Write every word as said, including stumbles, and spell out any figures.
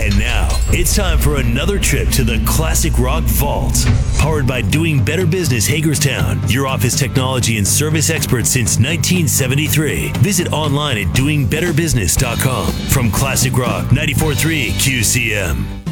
And now, it's time for another trip to the Classic Rock Vault. Powered by Doing Better Business Hagerstown, your office technology and service expert since nineteen seventy-three. Visit online at doing better business dot com. From Classic Rock ninety-four point three Q C M.